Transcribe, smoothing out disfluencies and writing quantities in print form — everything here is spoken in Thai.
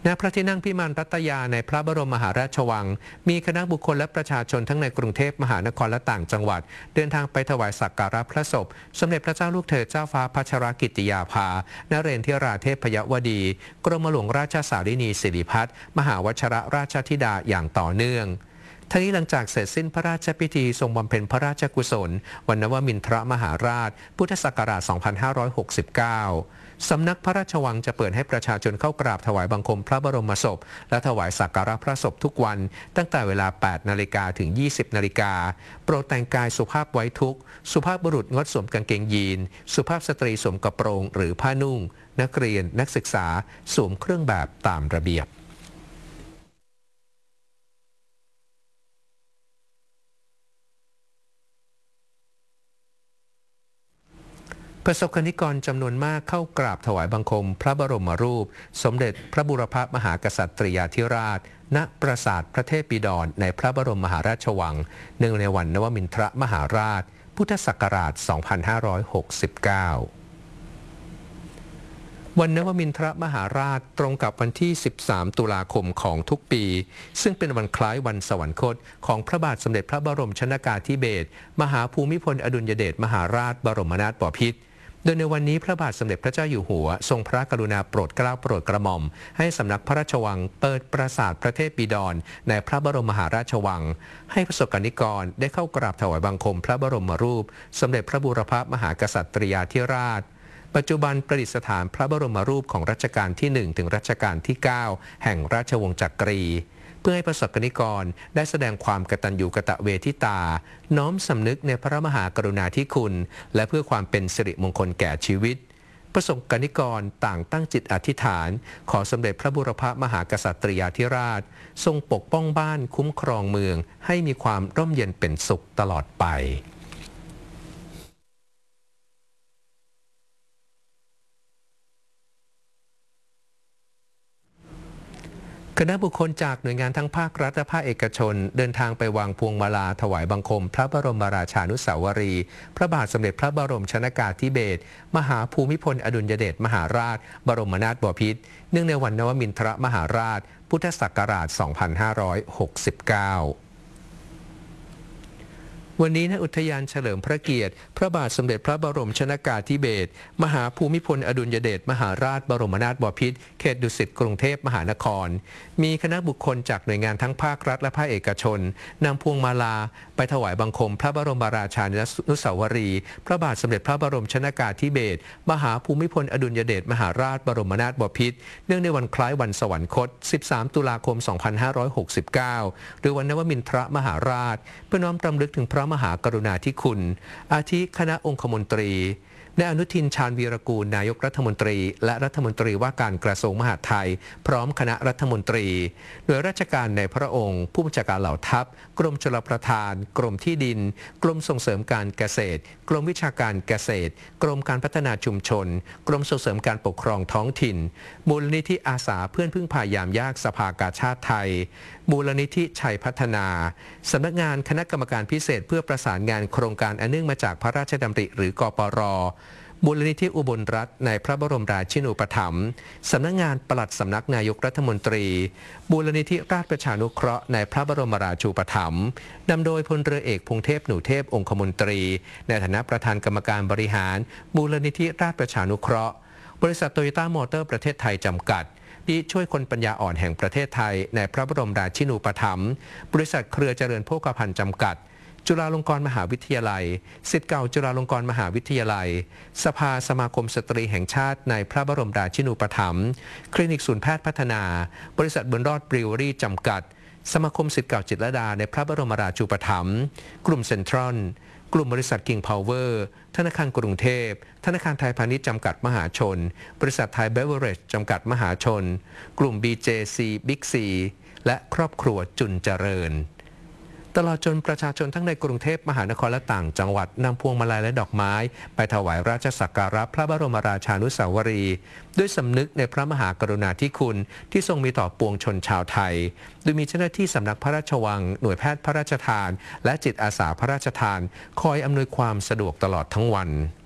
ณพระที่นั่งพิมานรัตยาในพระบรมมหาราชวังมีคณะบุคคลและประชาชนทั้งในกรุงเทพมหานครและต่างจังหวัดเดินทางไปถวายสักการะพระศพสมเด็จพระเจ้าลูกเธอเจ้าฟ้าพัชรกิติยาภานเรนทิราเทพยวดีกรมหลวงราชสารินีสิริพัฒน์มหาวชรราชธิดาอย่างต่อเนื่องทั้งนี้หลังจากเสร็จสิ้นพระราชพิธีทรงบำเพ็ญพระราชกุศลวันนวมินทรมหาราชพุทธศักราช 2569 สำนักพระราชวังจะเปิดให้ประชาชนเข้ากราบถวายบังคมพระบรมศพและถวายสักการะพระศพทุกวันตั้งแต่เวลา 8 นาฬิกาถึง 20 นาฬิกาโปรดแต่งกายสุภาพไว้ทุกข์สุภาพบุรุษงดสวมกางเกงยีนสุภาพสตรีสวมกระโปรงหรือผ้านุ่งนักเรียนนักศึกษาสวมเครื่องแบบตามระเบียบประสบกนิกรจำนวนมากเข้ากราบถวายบังคมพระบรมรูปสมเด็จพระบูรพมหากษัตริยาธิราชณปราสาทพระเทพบิดรในพระบรมมหาราชวังเนื่องในวันนวมินทรมหาราชพุทธศักราช 2569 วันนวมินทรมหาราชตรงกับวันที่ 13 ตุลาคมของทุกปีซึ่งเป็นวันคล้ายวันสวรรคตของพระบาทสมเด็จพระบรมชนกาธิเบศรมหาภูมิพลอดุลยเดชมหาราชบรมนาถบพิตรโดยในวันนี้พระบาทสมเด็จพระเจ้าอยู่หัวทรงพระกรุณาโปรดเกล้าโปรดกระหม่อมให้สำนักพระราชวังเปิดปราสาทพระเทพบิดรในพระบรมมหาราชวังให้ประสบกนิกรได้เข้ากราบถวายบังคมพระบรมรูปสมเด็จพระบูรพมหากษัตริยาธิราชปัจจุบันประดิษฐานพระบรมรูปของรัชกาลที่ 1 ถึงรัชกาลที่ 9 แห่งราชวงศ์จักรีเพื่อให้ประสบกนิกรได้แสดงความกตัญญูกตเวทิตาน้อมสำนึกในพระมหากรุณาธิคุณและเพื่อความเป็นสิริมงคลแก่ชีวิตประสบกนิกรต่างตั้งจิตอธิษฐานขอสมเด็จพระบูรพมหากษัตริยาธิราชทรงปกป้องบ้านคุ้มครองเมืองให้มีความร่มเย็นเป็นสุขตลอดไปคณะบุคคลจากหน่วยงานทั้งภาครัฐและภาคเอกชนเดินทางไปวางพวงมาลาถวายบังคมพระบรมราชานุสาวรีย์พระบาทสมเด็จพระบรมชนกาธิเบศรมหาภูมิพลอดุลยเดชมหาราชบรมนาถบพิตรเนื่องในวันนวมินทรมหาราชพุทธศักราช 2569วันนี้ณอุทยานเฉลิมพระเกียรติพระบาทสมเด็จพระบรมชนกาธิเบศรมหาภูมิพลอดุลยเดชมหาราชบรมนาถบพิตรเขตดุสิตกรุงเทพมหานครมีคณะบุคคลจากหน่วยงานทั้งภาครัฐและภาคเอกชนนำพวงมาลาไปถวายบังคมพระบรมราชานุสาวรีย์พระบาทสมเด็จพระบรมชนกาธิเบศรมหาภูมิพลอดุลยเดชมหาราชบรมนาถบพิตรเนื่องในวันคล้ายวันสวรรคต 13 ตุลาคม 2569 หรือวันนวมินทรมหาราชเพื่อน้อมรำลึกถึงพระมหากรุณาธิคุณอาทิคณะองคมนตรีนายอนุทินชาญวีรกูลนายกรัฐมนตรีและรัฐมนตรีว่าการกระทรวงมหาดไทยพร้อมคณะรัฐมนตรีโดยราชการในพระองค์ผู้บัญชาการเหล่าทัพกรมชลประทานกรมที่ดินกรมส่งเสริมการเกษตรกรมวิชาการเกษตรกรมการพัฒนาชุมชนกรมส่งเสริมการปกครองท้องถิ่นมูลนิธิอาสาเพื่อนพึ่งพายามยากสภากาชาติไทยมูลนิธิชัยพัฒนาสำนักงานคณะกรรมการพิเศษเพื่อประสานงานโครงการอันเนื่องมาจากพระราชดำริหรือกปร.มูลนิธิอุบลรัตน์ในพระบรมราชินูปถัมภ์สำนักงานปลัดสำนักนายกรัฐมนตรีมูลนิธิราชประชานุเคราะห์ในพระบรมราชูปถัมภ์นำโดยพลเรือเอกพงเทพหนูเทพองคมนตรีในฐานะประธานกรรมการบริหารมูลนิธิราชประชานุเคราะห์บริษัทโตโยต้ามอเตอร์ประเทศไทยจำกัดที่ช่วยคนปัญญาอ่อนแห่งประเทศไทยในพระบรมราชินูปถัมภ์บริษัทเครือเจริญโภคภัณฑ์จำกัดจุฬาลงกรณ์มหาวิทยาลัยศิษย์เก่าจุฬาลงกรณ์มหาวิทยาลัยสภาสมาคมสตรีแห่งชาติในพระบรมราชินูปถัมภ์คลินิกศูนย์แพทย์พัฒนาบริษัทบุญรอดบริวอรี่จำกัดสมาคมศิษย์เก่าจิตรลดาในพระบรมราชูปถัมภ์กลุ่มเซ็นทรัลกลุ่มบริษัทคิงพาวเวอร์ธนาคารกรุงเทพธนาคารไทยพาณิชย์จำกัดมหาชนบริษัทไทยเบเวอเรจจำกัดมหาชนกลุ่ม BJC Big C และครอบครัวจุนเจริญตลอดจนประชาชนทั้งในกรุงเทพมหานครและต่างจังหวัดนำพวงมาลัยและดอกไม้ไปถวายราชสักการะพระบรมราชานุสาวรีย์ด้วยสำนึกในพระมหากรุณาธิคุณที่ทรงมีต่อปวงชนชาวไทยโดยมีเจ้าหน้าที่สำนักพระราชวังหน่วยแพทย์พระราชทานและจิตอาสาพระราชทานคอยอำนวยความสะดวกตลอดทั้งวัน